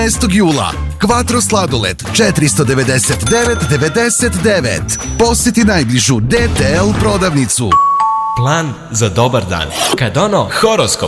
jula. Quattro sladoled 499,99. Posjeti najbližu DTL prodavnicu. Plan za dobar dan. Kad ono, horoskop.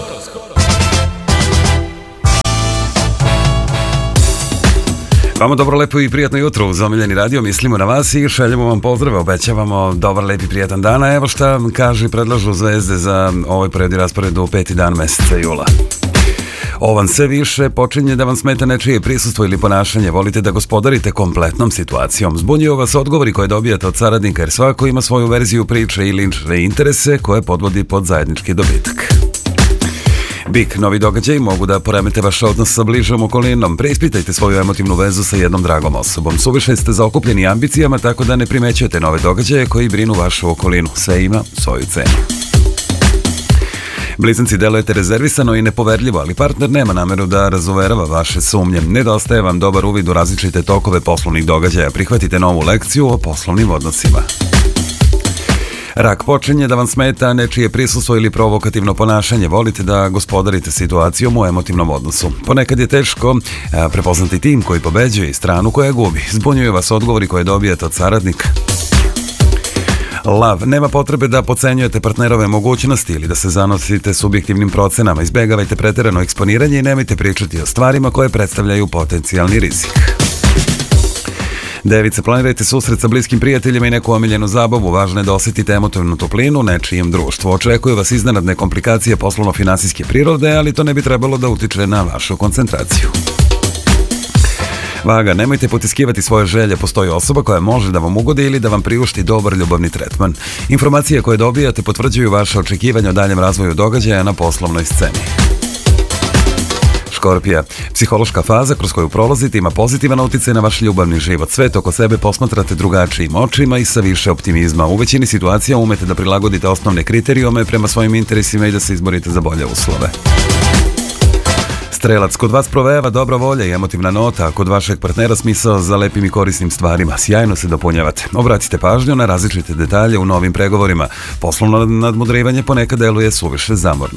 Vama dobro, lepo i prijatno jutro uz Omiljeni radio, mislimo na vas i šaljemo vam pozdrave, obećavamo dobar, lep i prijatan dan, a evo šta kaže i predlažu zvezde za ovaj period i raspored u 5. dan meseca jula. Ovan, sve više počinje da vam smeta nečije prisustvo ili ponašanje, volite da gospodarite kompletnom situacijom. Zbunjuju vas odgovori koje dobijate od saradnika jer svako ima svoju verziju priče i lične interese koje podvodi pod zajednički dobitak. Bik, novi događaj mogu da poremete vaš odnos sa bližom okolinom. Preispitajte svoju emotivnu vezu sa jednom dragom osobom. Suviše ste zaokupljeni ambicijama, tako da ne primećujete nove događaje koji brinu vašu okolinu. Sve ima svoju cenu. Blizanci, delujete rezervisano i nepoverljivo, ali partner nema nameru da razuverava vaše sumnje. Nedostaje vam dobar uvid u različite tokove poslovnih događaja. Prihvatite novu lekciju o poslovnim odnosima. Rak, počinje da vam smeta nečije prisustvo ili provokativno ponašanje. Volite da gospodarite situacijom u emotivnom odnosu. Ponekad je teško prepoznati tim koji pobeđuje i stranu koja gubi. Zbunjuju vas odgovori koje dobijate od saradnika. Lav, nema potrebe da podcenjujete partnerove mogućnosti ili da se zanosite subjektivnim procenama. Izbegavajte preterano eksponiranje i nemojte pričati o stvarima koje predstavljaju potencijalni rizik. Device, planirajte susret sa bliskim prijateljima i neku omiljenu zabavu. Važno je da osjetite emotivnu toplinu u nečijem društvu. Očekuju vas iznenadne komplikacije poslovno-finansijske prirode, ali to ne bi trebalo da utiče na vašu koncentraciju. Vaga, nemojte potiskivati svoje želje, postoji osoba koja može da vam ugodi ili da vam priušti dobar ljubavni tretman. Informacije koje dobijate potvrđuju vaše očekivanje o daljem razvoju događaja na poslovnoj sceni. Škorpija, psihološka faza kroz koju prolazite ima pozitivan uticaj na vaš ljubavni život. Svet oko sebe posmatrate drugačijim očima i sa više optimizma. U većini situacija umete da prilagodite osnovne kriterijume prema svojim interesima i da se izborite za bolje uslove. Strelac, kod vas provejava dobra volja i emotivna nota, a kod vašeg partnera smisao za lepim i korisnim stvarima. Sjajno se dopunjavate. Obratite pažnju na različite detalje u novim pregovorima. Poslovno nadmudrivanje ponekad deluje suviše zamorno.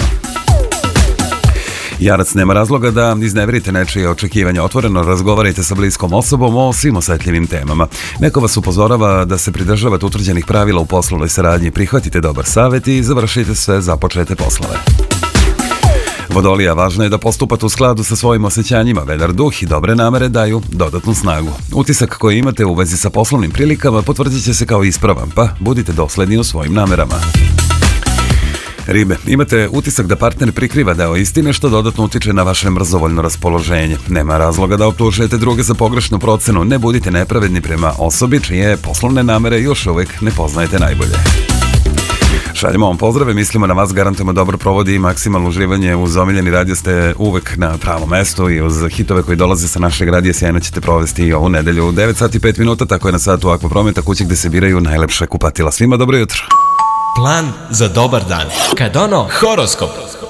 Jarac, nema razloga da izneverite nečije očekivanja. Otvoreno razgovarajte sa bliskom osobom o svim osetljivim temama. Neko vas upozorava da se pridržavate utvrđenih pravila u poslovnoj saradnji. Prihvatite dobar savjet i završite sve započete poslove. Vodolija, važno je da postupate u skladu sa svojim osjećanjima. Vedar duh i dobre namere daju dodatnu snagu. Utisak koji imate u vezi sa poslovnim prilikama potvrdit će se kao ispravan, pa budite dosledni u svojim namerama. Ribe, imate utisak da partner prikriva deo istine što dodatno utiče na vaše mrzovoljno raspoloženje. Nema razloga da optužujete druge za pogrešnu procenu. Ne budite nepravedni prema osobi čije poslovne namere još uvek ne poznajete najbolje. Šaljemo vam pozdrave, mislimo na vas, garantujemo dobro provodi i maksimalno uživanje. Uz Omiljeni radio ste uvek na pravom mestu i uz hitove koji dolaze sa našeg radija sjajno ćete provesti i ovu nedelju u 9 sati i 5 minuta, tako je na satu Akvaprometa, kući gde se biraju najlepše kupatila. Svima dobro jutro. Plan za dobar dan. Kad ono, horoskop.